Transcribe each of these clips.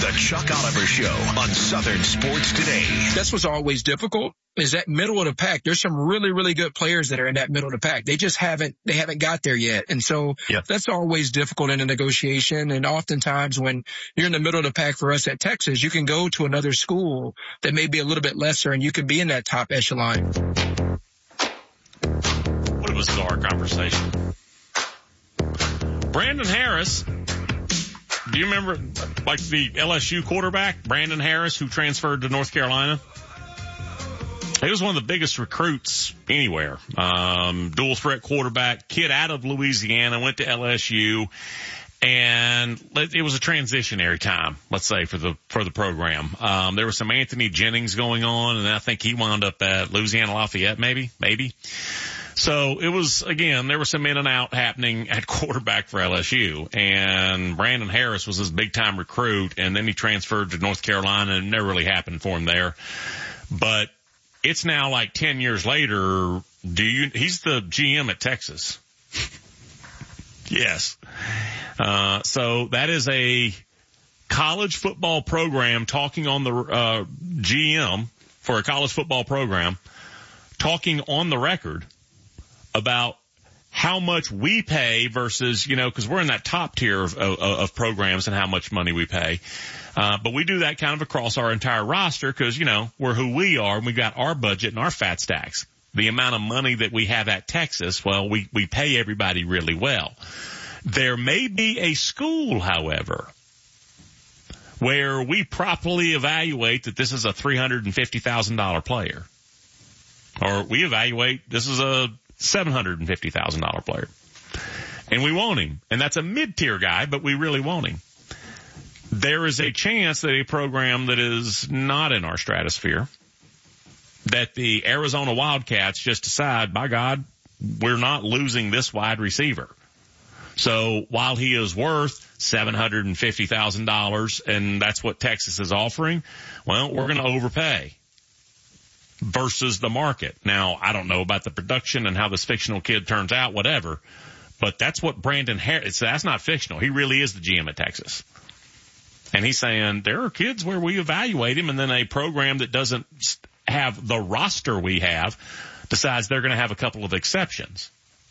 The Chuck Oliver Show on Southern Sports Today. That's what's always difficult, is that middle of the pack. There's some really, really good players that are in that middle of the pack. They just haven't got there yet. And so That's always difficult in a negotiation. And oftentimes when you're in the middle of the pack for us at Texas, you can go to another school that may be a little bit lesser and you can be in that top echelon. What a bizarre conversation. Brandon Harris. Do you remember, like, the LSU quarterback, Brandon Harris, who transferred to North Carolina? He was one of the biggest recruits anywhere. Dual threat quarterback, kid out of Louisiana, went to LSU, and it was a transitionary time, let's say, for the program. There was some Anthony Jennings going on, and I think he wound up at Louisiana Lafayette, maybe. So it was, again, there was some in and out happening at quarterback for LSU, and Brandon Harris was his big time recruit, and then he transferred to North Carolina, and it never really happened for him there. But it's now like 10 years later. He's the GM at Texas. Yes. So that is a college football program talking on the, GM for a college football program talking on the record about how much we pay versus, because we're in that top tier of programs and how much money we pay. But we do that kind of across our entire roster because, we're who we are and we got our budget and our fat stacks. The amount of money that we have at Texas, well, we pay everybody really well. There may be a school, however, where we properly evaluate that this is a $350,000 player. Or we evaluate this is a $750,000 player. And we want him. And that's a mid-tier guy, but we really want him. There is a chance that a program that is not in our stratosphere, that the Arizona Wildcats just decide, by God, we're not losing this wide receiver. So while he is worth $750,000 and that's what Texas is offering, well, we're going to overpay versus the market. Now, I don't know about the production and how this fictional kid turns out, whatever, but that's what Brandon Harris, that's not fictional. He really is the GM at Texas. And he's saying there are kids where we evaluate him and then a program that doesn't have the roster we have decides they're going to have a couple of exceptions.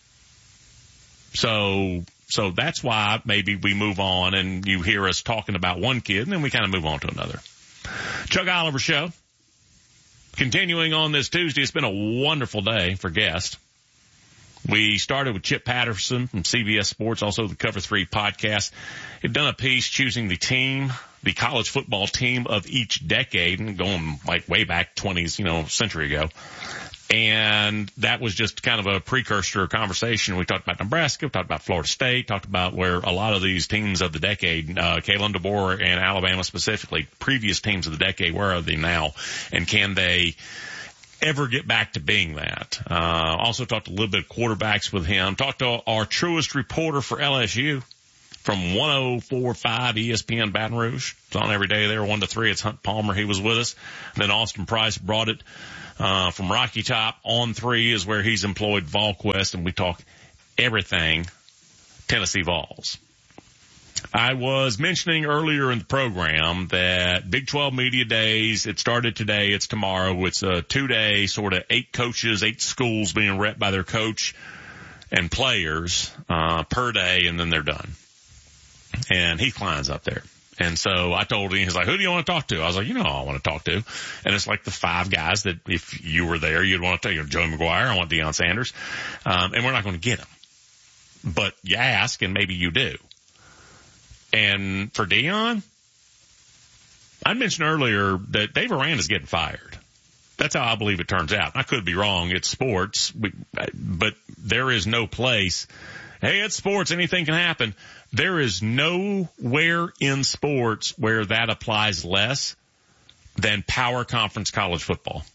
So that's why maybe we move on and you hear us talking about one kid and then we kind of move on to another. Chuck Oliver Show. Continuing on this Tuesday, it's been a wonderful day for guests. We started with Chip Patterson from CBS Sports, also the Cover 3 podcast. He'd done a piece choosing the college football team of each decade and going like way back 20s, century ago. And that was just kind of a precursor conversation. We talked about Nebraska, we talked about Florida State, talked about where a lot of these teams of the decade, Kalen DeBoer and Alabama specifically, previous teams of the decade, where are they now? And can they ever get back to being that? Also talked a little bit of quarterbacks with him. Talked to our truest reporter for LSU from 104.5 ESPN Baton Rouge. It's on every day there, 1 to 3. It's Hunt Palmer. He was with us. And then Austin Price brought it. From Rocky Top on 3 is where he's employed VolQuest, and we talk everything Tennessee Vols. I was mentioning earlier in the program that Big 12 Media Days, it started today, it's tomorrow. It's a 2-day sort of 8 coaches, 8 schools being rep by their coach and players per day, and then they're done. And Heath Klein's up there. And so I told him, he's like, who do you want to talk to? I was like, I want to talk to. And it's like the 5 guys that if you were there, you'd want to tell Joe McGuire, I want Deion Sanders. And we're not going to get them. But you ask and maybe you do. And for Deion, I mentioned earlier that Dave Aranda's getting fired. That's how I believe it turns out. I could be wrong. It's sports, but there is no place. Hey, it's sports. Anything can happen. There is nowhere in sports where that applies less than power conference college football.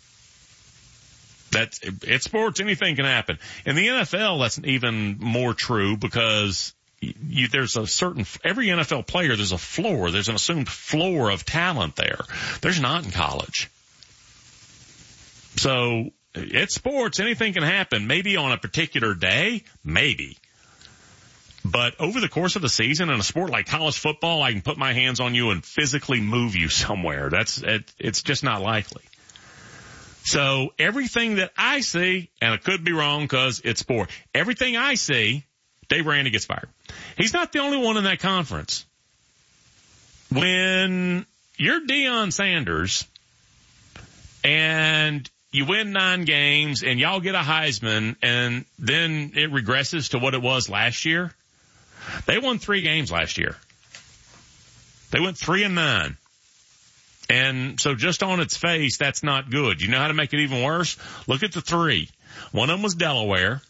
It's sports. Anything can happen. In the NFL, that's even more true because there's every NFL player, there's a floor. There's an assumed floor of talent there. There's not in college. So it's sports. Anything can happen. Maybe on a particular day, maybe. But over the course of the season, in a sport like college football, I can put my hands on you and physically move you somewhere. It's just not likely. So everything that I see, and I could be wrong because it's sport, everything I see, Dave Aranda gets fired. He's not the only one in that conference. When you're Deion Sanders and you win 9 games and y'all get a Heisman and then it regresses to what it was last year, they won 3 games last year. They went 3-9. And so just on its face, that's not good. You know how to make it even worse? Look at the 3. One of them was Delaware.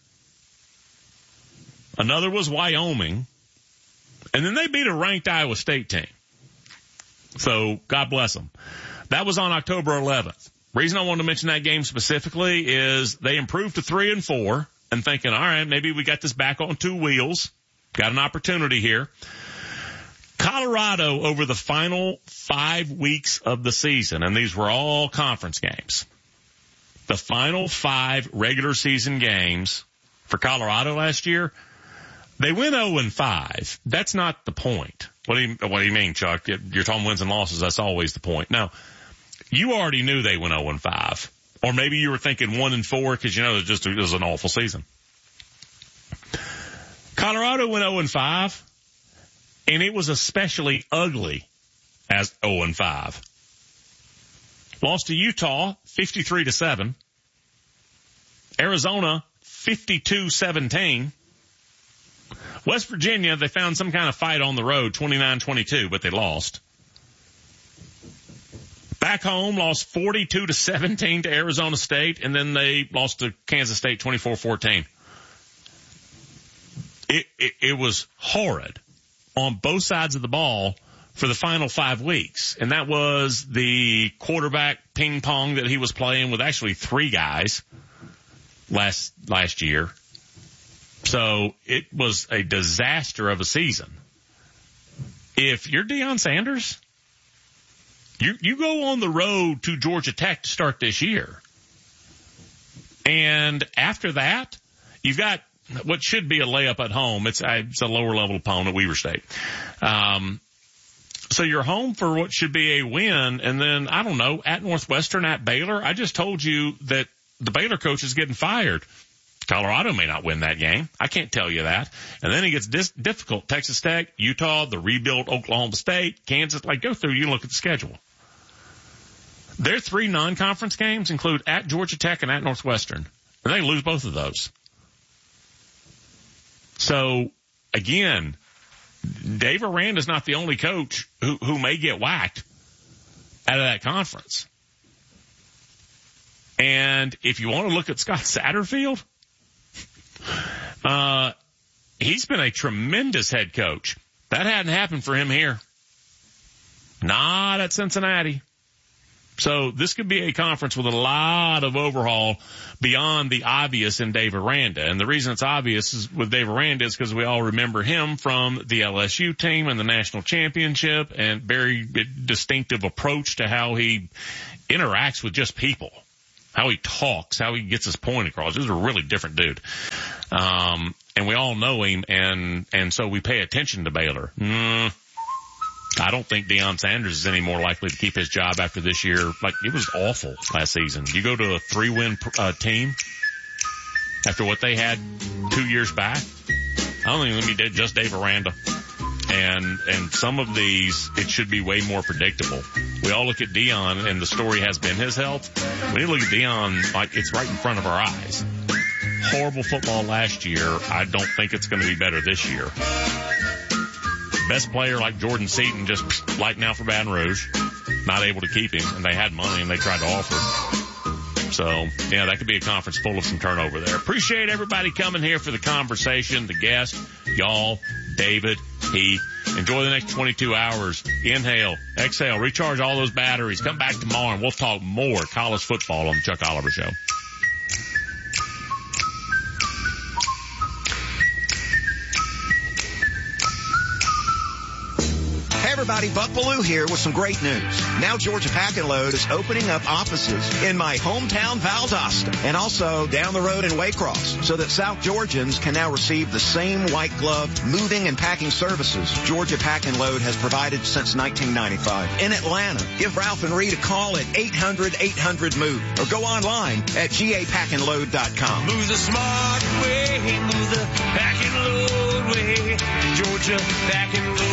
Another was Wyoming. And then they beat a ranked Iowa State team. So God bless them. That was on October 11th. Reason I wanted to mention that game specifically is they improved to 3-4 and thinking, all right, maybe we got this back on 2 wheels. Got an opportunity here. Colorado over the final 5 weeks of the season, and these were all conference games. The final 5 regular season games for Colorado last year, they went 0-5. That's not the point. What do you mean, Chuck? You're talking wins and losses. That's always the point. No, you already knew they went 0-5. Or maybe you were thinking 1-4 because you know it was an awful season. Colorado went 0-5, and it was especially ugly as 0-5. Lost to Utah 53-7. Arizona 52-17. West Virginia, they found some kind of fight on the road, 29-22, but they lost. Back home, lost 42-17 to Arizona State, and then they lost to Kansas State 24-14. It was horrid on both sides of the ball for the final 5 weeks. And that was the quarterback ping pong that he was playing with actually 3 guys last year. So it was a disaster of a season. If you're Deion Sanders, you go on the road to Georgia Tech to start this year. And after that, you've got what should be a layup at home. It's a lower level opponent, Weber State. So you're home for what should be a win. And then, I don't know, at Northwestern, at Baylor. I just told you that the Baylor coach is getting fired. Colorado may not win that game. I can't tell you that. And then it gets difficult. Texas Tech, Utah, the rebuilt Oklahoma State, Kansas. Go through, you look at the schedule. Their 3 non-conference games include at Georgia Tech and at Northwestern. And they lose both of those. So, again, Dave Aranda's not the only coach who may get whacked out of that conference. And if you want to look at Scott Satterfield, he's been a tremendous head coach. That hadn't happened for him here. Not at Cincinnati. So this could be a conference with a lot of overhaul beyond the obvious in Dave Aranda. And the reason it's obvious is with Dave Aranda is because we all remember him from the LSU team and the national championship and very distinctive approach to how he interacts with just people, how he talks, how he gets his point across. He's a really different dude. And we all know him, and so we pay attention to Baylor. I don't think Deion Sanders is any more likely to keep his job after this year. It was awful last season. You go to a 3-win team after what they had 2 years back. I don't think it's going to be just Dave Aranda. And some of these, it should be way more predictable. We all look at Deion, and the story has been his health. When you look at Deion, it's right in front of our eyes. Horrible football last year. I don't think it's going to be better this year. Best player like Jordan Seaton just lighting out for Baton Rouge. Not able to keep him, and they had money, and they tried to offer. So, yeah, that could be a conference full of some turnover there. Appreciate everybody coming here for the conversation, the guests, y'all, David, Heath. Enjoy the next 22 hours. Inhale, exhale, recharge all those batteries. Come back tomorrow, and we'll talk more college football on the Chuck Oliver Show. Hey everybody, Buck Bellew here with some great news. Now Georgia Pack and Load is opening up offices in my hometown Valdosta and also down the road in Waycross so that South Georgians can now receive the same white glove moving and packing services Georgia Pack and Load has provided since 1995. In Atlanta, give Ralph and Reed a call at 800-800-MOVE or go online at gapackandload.com. Move the smart way, move the pack and load way, Georgia Pack and Load.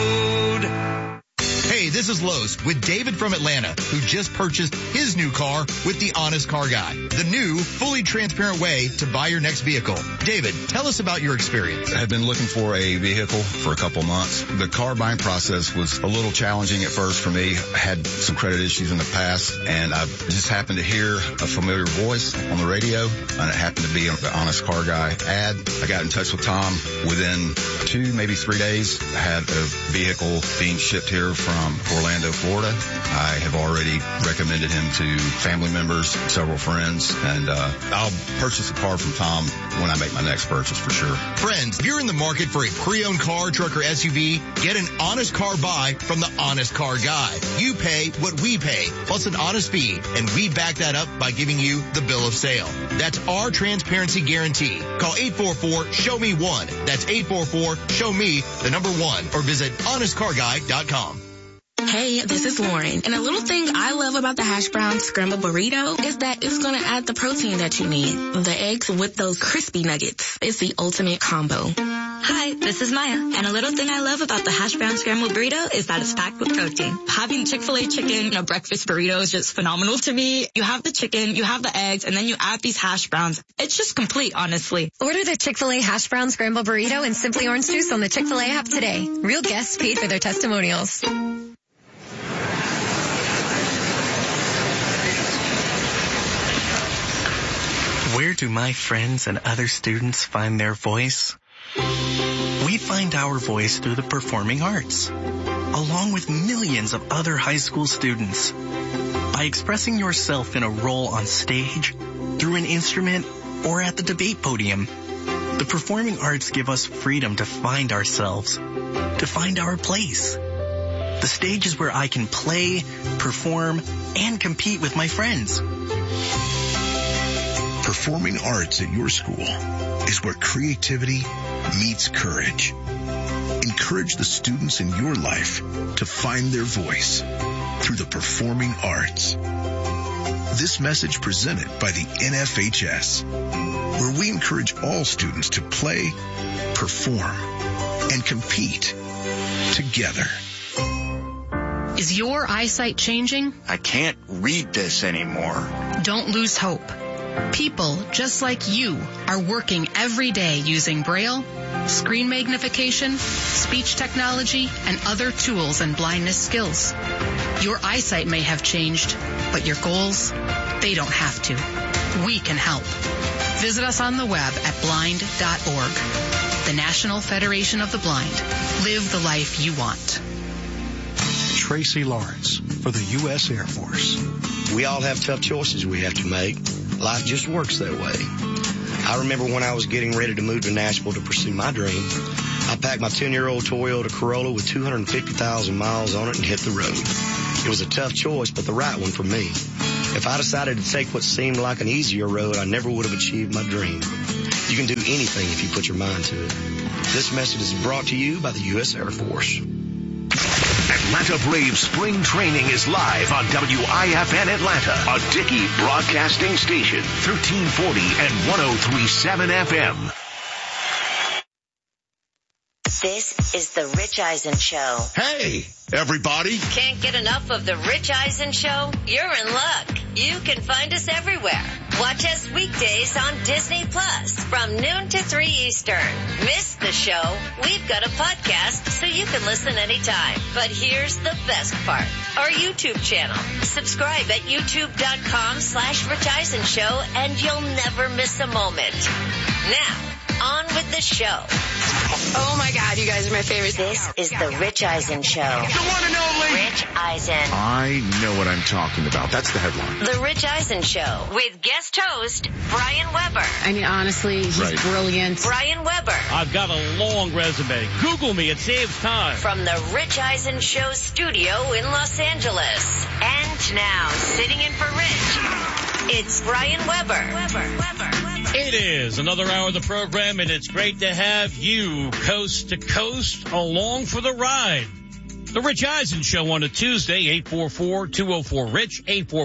Hey, this is Lowe's with David from Atlanta, who just purchased his new car with the Honest Car Guy, the new, fully transparent way to buy your next vehicle. David, tell us about your experience. I had been looking for a vehicle for a couple months. The car buying process was a little challenging at first for me. I had some credit issues in the past, and I just happened to hear a familiar voice on the radio, and it happened to be the Honest Car Guy ad. I got in touch with Tom. Within 2, maybe 3 days, I had a vehicle being shipped here from Orlando, Florida. I have already recommended him to family members, several friends, and I'll purchase a car from Tom when I make my next purchase for sure. Friends, if you're in the market for a pre-owned car, truck, or SUV, get an honest car buy from the Honest Car Guy. You pay what we pay, plus an honest fee, and we back that up by giving you the bill of sale. That's our transparency guarantee. Call 844-SHOW-ME-1. That's 844-SHOW-ME, the number 1, or visit honestcarguy.com. Hey, this is Lauren, and a little thing I love about the hash brown scrambled burrito is that it's going to add the protein that you need. The eggs with those crispy nuggets. It's the ultimate combo. Hi, this is Maya, and a little thing I love about the hash brown scrambled burrito is that it's packed with protein. Having Chick-fil-A chicken in a breakfast burrito is just phenomenal to me. You have the chicken, you have the eggs, and then you add these hash browns. It's just complete, honestly. Order the Chick-fil-A hash brown scrambled burrito and Simply Orange Juice on the Chick-fil-A app today. Real guests paid for their testimonials. Where do my friends and other students find their voice? We find our voice through the performing arts, along with millions of other high school students. By expressing yourself in a role on stage, through an instrument, or at the debate podium, the performing arts give us freedom to find ourselves, to find our place. The stage is where I can play, perform, and compete with my friends. Performing arts at your school is where creativity meets courage. Encourage the students in your life to find their voice through the performing arts. This message presented by the NFHS, where we encourage all students to play, perform, and compete together. Is your eyesight changing? I can't read this anymore. Don't lose hope. People just like you are working every day using Braille, screen magnification, speech technology, and other tools and blindness skills. Your eyesight may have changed, but your goals, they don't have to. We can help. Visit us on the web at blind.org. The National Federation of the Blind. Live the life you want. Tracy Lawrence for the U.S. Air Force. We all have tough choices we have to make. Life just works that way. I remember when I was getting ready to move to Nashville to pursue my dream, I packed my 10-year-old Toyota Corolla with 250,000 miles on it and hit the road. It was a tough choice, but the right one for me. If I decided to take what seemed like an easier road, I never would have achieved my dream. You can do anything if you put your mind to it. This message is brought to you by the U.S. Air Force. Atlanta Braves spring training is live on WIFN Atlanta, a Dickey broadcasting station, 1340 and 103.7 FM. This is the Rich Eisen Show. Hey, everybody. Can't get enough of the Rich Eisen Show? You're in luck. You can find us everywhere. Watch us weekdays on Disney Plus from noon to 3 Eastern. Miss the show? We've got a podcast so you can listen anytime. But here's the best part. Our YouTube channel. Subscribe at youtube.com/Rich Eisen Show and you'll never miss a moment. Now, on with the show. Oh my God, you guys are my favorite. This is the Rich Eisen Show. The one and only Rich Eisen. I know what I'm talking about. That's the headline. The Rich Eisen Show with guest host Brian Weber. I mean, honestly, he's brilliant. Brian Weber. I've got a long resume. Google me. It saves time. From the Rich Eisen Show studio in Los Angeles. And now, sitting in for Rich, it's Brian Weber. It is another hour of the program, and it's great to have you coast to coast along for the ride. The Rich Eisen Show on a Tuesday, 844-204-RICH,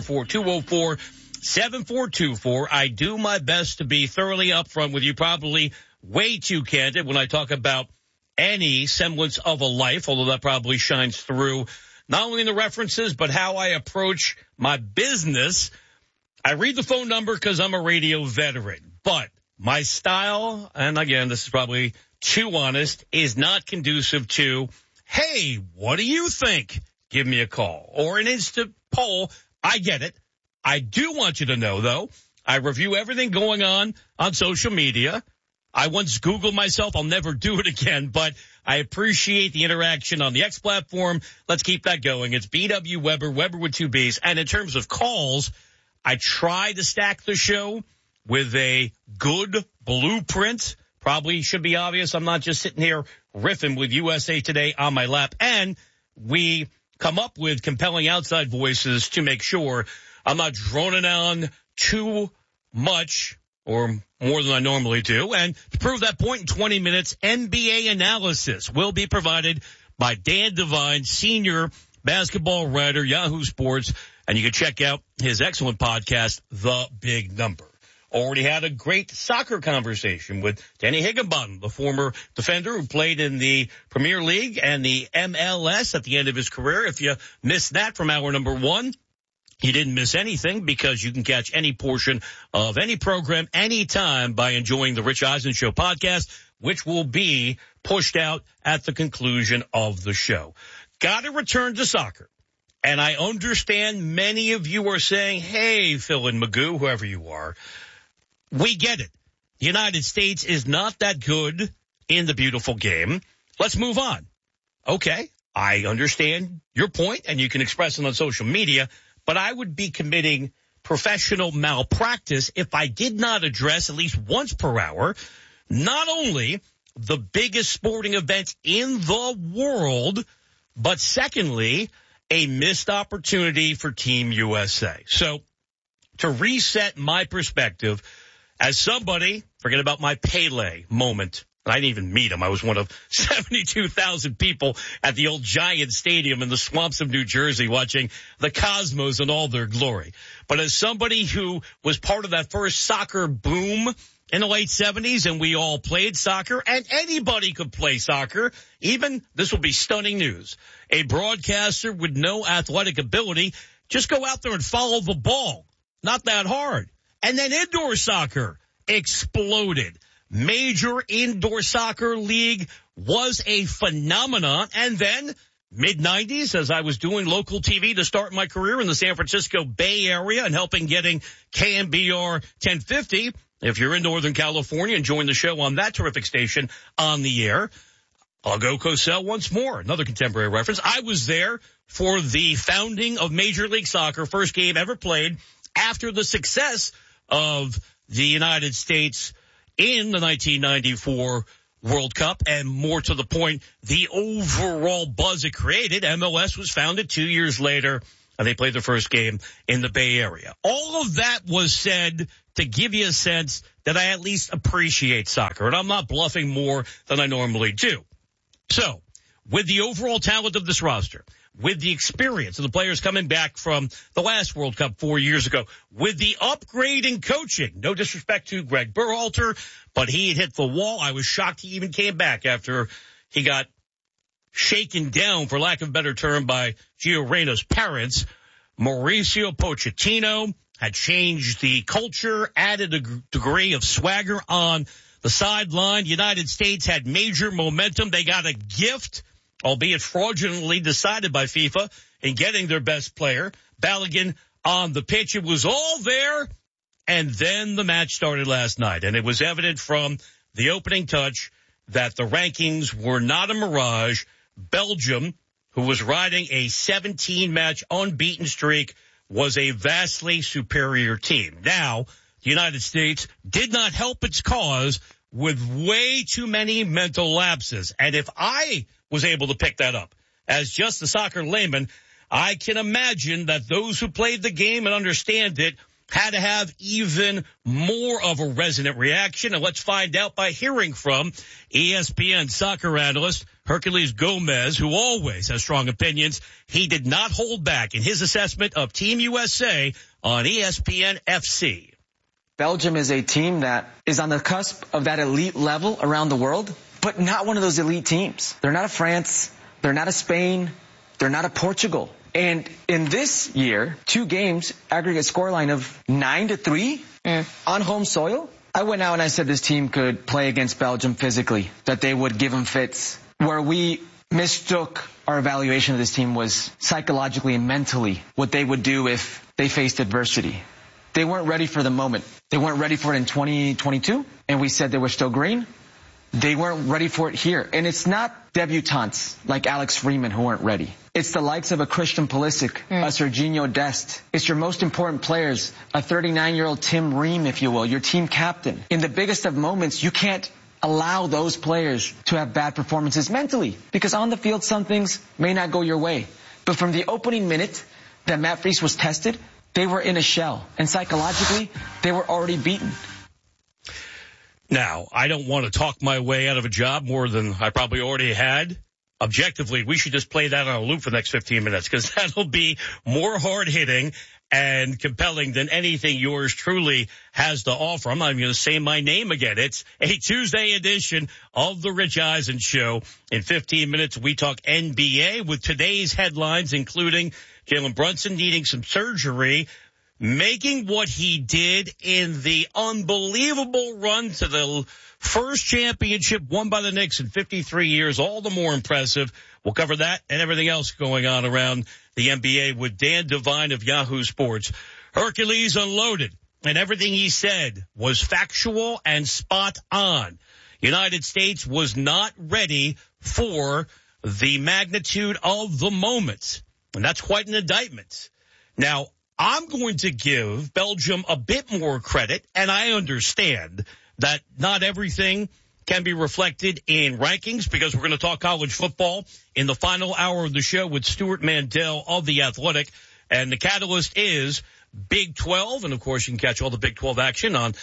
844-204-7424. I do my best to be thoroughly upfront with you, probably way too candid when I talk about any semblance of a life, although that probably shines through not only in the references, but how I approach my business. I read the phone number because I'm a radio veteran. But my style, and again, this is probably too honest, is not conducive to, hey, what do you think? Give me a call. Or an instant poll. I get it. I do want you to know, though, I review everything going on social media. I once Googled myself. I'll never do it again, but I appreciate the interaction on the X platform. Let's keep that going. It's BW Weber, Weber with two B's. And in terms of calls, I try to stack the show with a good blueprint. Probably should be obvious. I'm not just sitting here riffing with USA Today on my lap. And we come up with compelling outside voices to make sure I'm not droning on too much or more than I normally do. And to prove that point in 20 minutes, NBA analysis will be provided by Dan Devine, senior basketball writer, Yahoo Sports. And you can check out his excellent podcast, The Big Number. Already had a great soccer conversation with Danny Higginbottom, the former defender who played in the Premier League and the MLS at the end of his career. If you missed that from hour number one, you didn't miss anything because you can catch any portion of any program anytime by enjoying the Rich Eisen Show podcast, which will be pushed out at the conclusion of the show. Got to return to soccer. And I understand many of you are saying, hey, Phil and Magoo, whoever you are, we get it. The United States is not that good in the beautiful game. Let's move on. Okay, I understand your point, and you can express it on social media, but I would be committing professional malpractice if I did not address at least once per hour not only the biggest sporting events in the world, but secondly, a missed opportunity for Team USA. So to reset my perspective, as somebody, forget about my Pele moment. I didn't even meet him. I was one of 72,000 people at the old Giant Stadium in the swamps of New Jersey watching the Cosmos in all their glory. But as somebody who was part of that first soccer boom in the late 70s, and we all played soccer, and anybody could play soccer, even, this will be stunning news, a broadcaster with no athletic ability, just go out there and follow the ball. Not that hard. And then indoor soccer exploded. Major indoor soccer league was a phenomenon. And then mid-90s, as I was doing local TV to start my career in the San Francisco Bay Area and helping getting KMBR 1050, if you're in Northern California and join the show on that terrific station on the air, I'll go Cosell once more, another contemporary reference. I was there for the founding of Major League Soccer, first game ever played after the success of the United States in the 1994 World Cup, and more to the point, the overall buzz it created. MLS was founded 2 years later, and they played their first game in the Bay Area. All of that was said to give you a sense that I at least appreciate soccer, and I'm not bluffing more than I normally do. So, with the overall talent of this roster, with the experience of the players coming back from the last World Cup 4 years ago, with the upgrade in coaching, no disrespect to Greg Berhalter, but he had hit the wall. I was shocked he even came back after he got shaken down, for lack of a better term, by Gio Reyna's parents. Mauricio Pochettino had changed the culture, added a degree of swagger on the sideline. The United States had major momentum. They got a gift, albeit fraudulently decided by FIFA, in getting their best player, Balogun, on the pitch. It was all there, and then the match started last night, and it was evident from the opening touch that the rankings were not a mirage. Belgium, who was riding a 17-match unbeaten streak, was a vastly superior team. Now, the United States did not help its cause with way too many mental lapses. And if I was able to pick that up as just a soccer layman, I can imagine that those who played the game and understand it had to have even more of a resonant reaction. And let's find out by hearing from ESPN soccer analyst Herculez Gomez, who always has strong opinions. He did not hold back in his assessment of Team USA on ESPN FC. Belgium is a team that is on the cusp of that elite level around the world, but not one of those elite teams. They're not a France. They're not a Spain. They're not a Portugal. And in this year, 2 games, aggregate scoreline of 9-3 on home soil. I went out and I said this team could play against Belgium physically, that they would give them fits. Where we mistook our evaluation of this team was psychologically and mentally what they would do if they faced adversity. They weren't ready for the moment. They weren't ready for it in 2022, and we said they were still green. They weren't ready for it here. And it's not debutantes like Alex Freeman who weren't ready. It's the likes of a Christian Pulisic, a Serginho Dest. It's your most important players, a 39-year-old Tim Ream, if you will, your team captain. In the biggest of moments, you can't allow those players to have bad performances mentally, because on the field, some things may not go your way. But from the opening minute that Matt Freese was tested, they were in a shell. And psychologically, they were already beaten. Now, I don't want to talk my way out of a job more than I probably already had. Objectively, we should just play that on a loop for the next 15 minutes, because that'll be more hard-hitting and compelling than anything yours truly has to offer. I'm not even going to say my name again. It's a Tuesday edition of the Rich Eisen Show. In 15 minutes, we talk NBA with today's headlines, including Jalen Brunson needing some surgery, making what he did in the unbelievable run to the first championship won by the Knicks in 53 years, all the more impressive. We'll cover that and everything else going on around the NBA with Dan Devine of Yahoo Sports. Hercules unloaded, and everything he said was factual and spot on. United States was not ready for the magnitude of the moment, and that's quite an indictment. Now, I'm going to give Belgium a bit more credit, and I understand that not everything can be reflected in rankings, because we're going to talk college football in the final hour of the show with Stuart Mandel of The Athletic. And the catalyst is Big 12. And, of course, you can catch all the Big 12 action on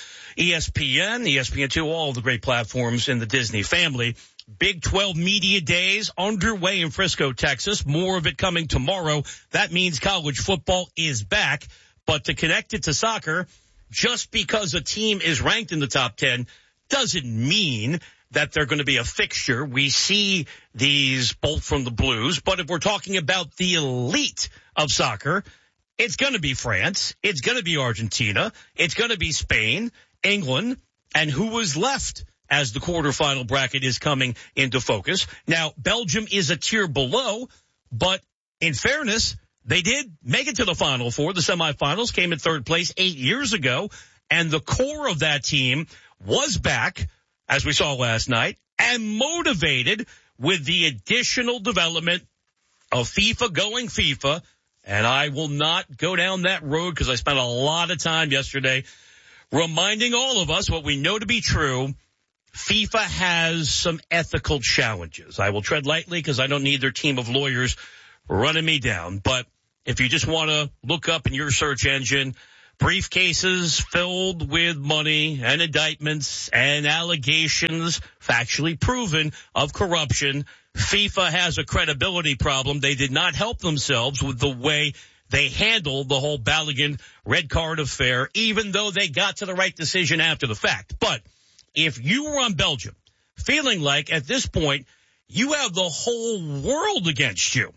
ESPN, ESPN2, all of the great platforms in the Disney family. Big 12 Media Days underway in Frisco, Texas. More of it coming tomorrow. That means college football is back. But to connect it to soccer, just because a team is ranked in the top 10 doesn't mean that they're going to be a fixture. We see these bolt from the Blues. But if we're talking about the elite of soccer, it's going to be France. It's going to be Argentina. It's going to be Spain, England, and who was left as the quarterfinal bracket is coming into focus. Now, Belgium is a tier below, but in fairness, they did make it to the Final Four. The semifinals came in third place 8 years ago, and the core of that team was back, as we saw last night, and motivated with the additional development of FIFA going FIFA. And I will not go down that road because I spent a lot of time yesterday reminding all of us what we know to be true. FIFA has some ethical challenges. I will tread lightly because I don't need their team of lawyers running me down. But if you just want to look up in your search engine, briefcases filled with money and indictments and allegations factually proven of corruption, FIFA has a credibility problem. They did not help themselves with the way they handled the whole Balogun red card affair, even though they got to the right decision after the fact. But if you were on Belgium feeling like at this point you have the whole world against you,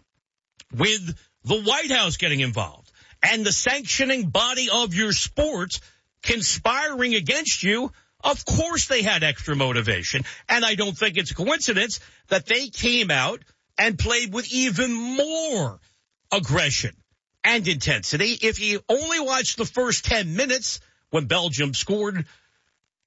with the White House getting involved and the sanctioning body of your sport conspiring against you, of course they had extra motivation. And I don't think it's a coincidence that they came out and played with even more aggression and intensity. If you only watch the first 10 minutes when Belgium scored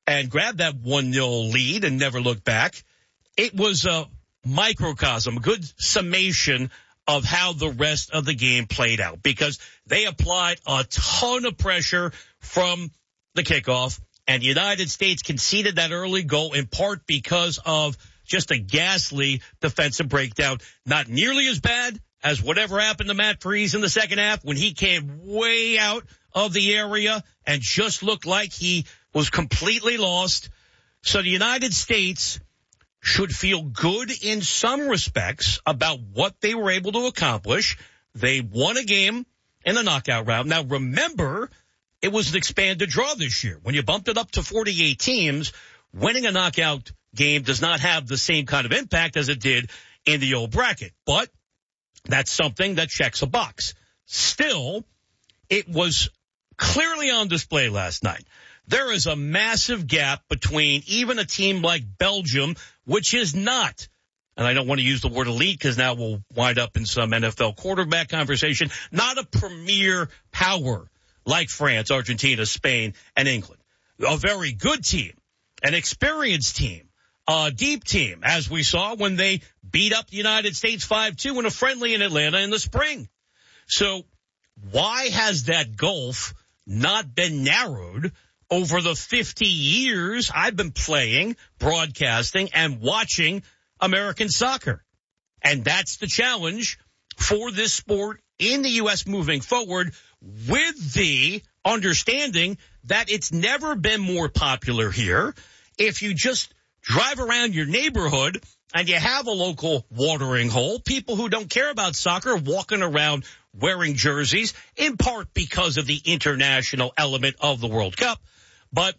and grabbed that 1-0 lead and never looked back. It was a microcosm, a good summation of how the rest of the game played out, because they applied a ton of pressure from the kickoff, and the United States conceded that early goal in part because of just a ghastly defensive breakdown. Not nearly as bad as whatever happened to Matt Freese in the second half when he came way out of the area and just looked like he was completely lost. So the United States should feel good in some respects about what they were able to accomplish. They won a game in the knockout round. Now, remember, it was an expanded draw this year. When you bumped it up to 48 teams, winning a knockout game does not have the same kind of impact as it did in the old bracket. But that's something that checks a box. Still, it was clearly on display last night. There is a massive gap between even a team like Belgium, which is not, and I don't want to use the word elite because now we'll wind up in some NFL quarterback conversation, not a premier power like France, Argentina, Spain, and England. A very good team, an experienced team, a deep team, as we saw when they beat up the United States 5-2 in a friendly in Atlanta in the spring. So why has that gulf not been narrowed over the 50 years I've been playing, broadcasting, and watching American soccer? And that's the challenge for this sport in the U.S. moving forward, with the understanding that it's never been more popular here. If you just drive around your neighborhood and you have a local watering hole, people who don't care about soccer walking around wearing jerseys, in part because of the international element of the World Cup. But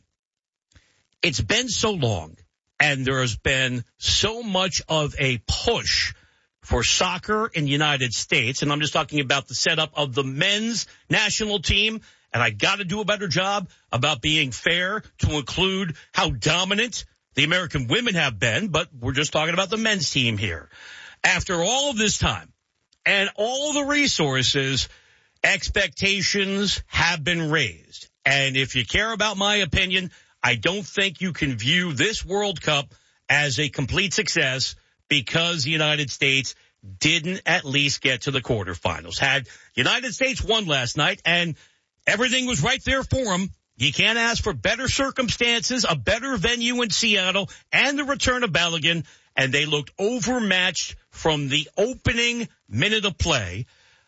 it's been so long, and there has been so much of a push for soccer in the United States, and I'm just talking about the setup of the men's national team, and I got to do a better job about being fair to include how dominant the American women have been, but we're just talking about the men's team here. After all of this time and all the resources, expectations have been raised. And if you care about my opinion, I don't think you can view this World Cup as a complete success because the United States didn't at least get to the quarterfinals. Had the United States won last night and everything was right there for them, you can't ask for better circumstances, a better venue in Seattle, and the return of Balogun, and they looked overmatched from the opening minute of play.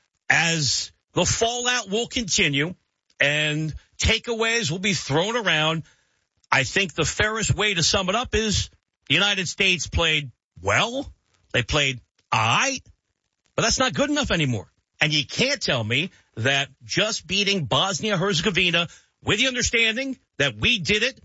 As the fallout will continue and takeaways will be thrown around, I think the fairest way to sum it up is the United States played well. They played all right, but that's not good enough anymore. And you can't tell me that just beating Bosnia-Herzegovina with the understanding that we did it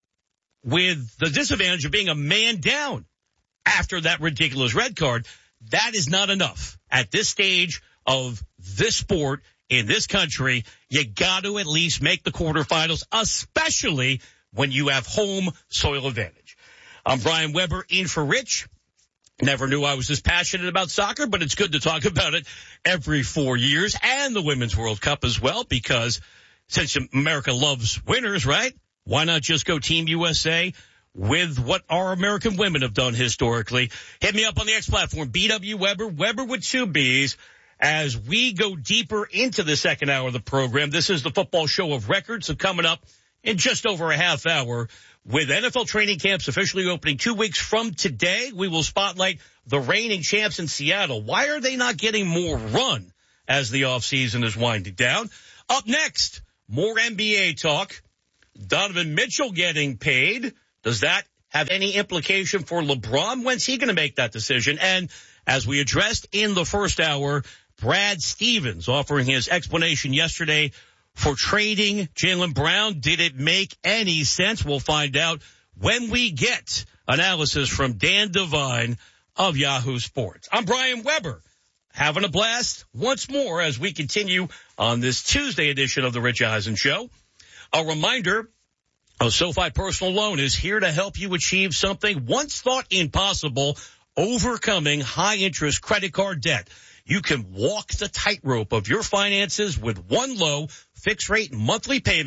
with the disadvantage of being a man down after that ridiculous red card, that is not enough. At this stage of this sport in this country, you got to at least make the quarterfinals, especially when you have home soil advantage. I'm Brian Weber in for Rich. Never knew I was this passionate about soccer, but it's good to talk about it every 4 years, and the Women's World Cup as well, because since America loves winners, right? Why not just go Team USA with what our American women have done historically? Hit me up on the X platform, BW Weber, Weber with 2 B's. As we go deeper into the second hour of the program, this is the football show of record. So coming up in just over a half hour, with NFL training camps officially opening 2 weeks from today, we will spotlight the reigning champs in Seattle. Why are they not getting more run as the offseason is winding down? Up next, more NBA talk. Donovan Mitchell getting paid. Does that have any implication for LeBron? When's he going to make that decision? And as we addressed in the first hour, Brad Stevens offering his explanation yesterday for trading Jaylen Brown. Did it make any sense? We'll find out when we get analysis from Dan Devine of Yahoo Sports. I'm Brian Weber, having a blast once more as we continue on this Tuesday edition of the Rich Eisen Show. A reminder, a SoFi personal loan is here to help you achieve something once thought impossible, overcoming high-interest credit card debt. You can walk the tightrope of your finances with one low fixed-rate monthly payment.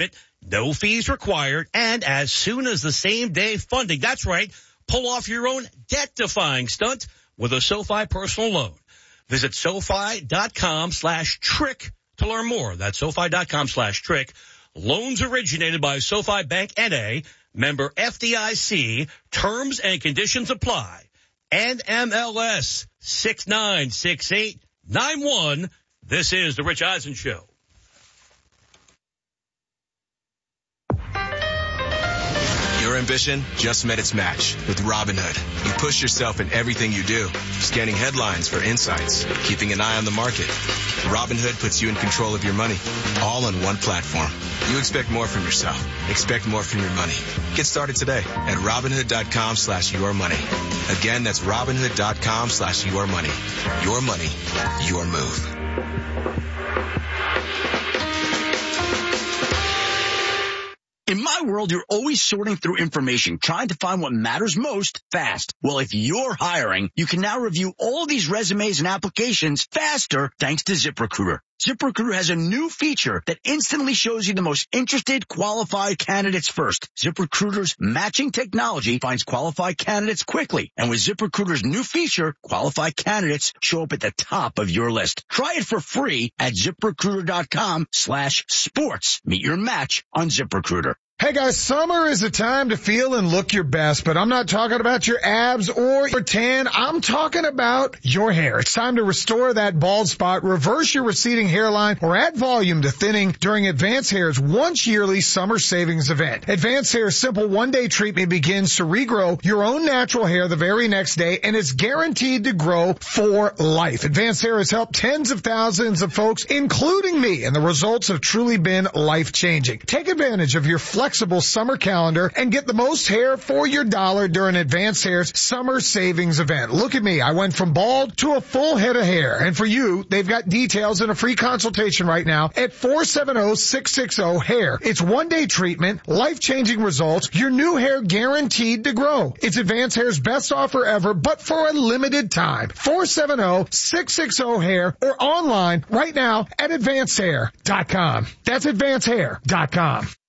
no fees required, and as soon as the same-day funding. That's right. Pull off your own debt-defying stunt with a SoFi personal loan. Visit SoFi.com/trick to learn more. That's SoFi.com/trick. Loans originated by SoFi Bank N.A., member FDIC. Terms and conditions apply. NMLS 696891. This is The Rich Eisen Show. Your ambition just met its match with Robinhood. You push yourself in everything you do, scanning headlines for insights, keeping an eye on the market. Robinhood puts you in control of your money, all on one platform. You expect more from yourself. Expect more from your money. Get started today at Robinhood.com/yourmoney. Again, that's Robinhood.com/yourmoney. Your money, your move. In my world, you're always sorting through information, trying to find what matters most fast. Well, if you're hiring, you can now review all these resumes and applications faster thanks to ZipRecruiter. ZipRecruiter has a new feature that instantly shows you the most interested, qualified candidates first. ZipRecruiter's matching technology finds qualified candidates quickly. And with ZipRecruiter's new feature, qualified candidates show up at the top of your list. Try it for free at ZipRecruiter.com/sports. Meet your match on ZipRecruiter. Hey guys, summer is a time to feel and look your best, but I'm not talking about your abs or your tan. I'm talking about your hair. It's time to restore that bald spot, reverse your receding hairline, or add volume to thinning during Advanced Hair's once yearly summer savings event. Advanced Hair's simple one-day treatment begins to regrow your own natural hair the very next day, and it's guaranteed to grow for life. Advanced Hair has helped tens of thousands of folks, including me, and the results have truly been life-changing. Take advantage of your flexible summer calendar and get the most hair for your dollar during Advanced Hair's summer savings event. Look at me. I went from bald to a full head of hair. And for you, they've got details and a free consultation right now at 470-660-HAIR. It's one-day treatment, life-changing results, your new hair guaranteed to grow. It's Advanced Hair's best offer ever, but for a limited time. 470-660-HAIR or online right now at AdvancedHair.com. That's AdvancedHair.com.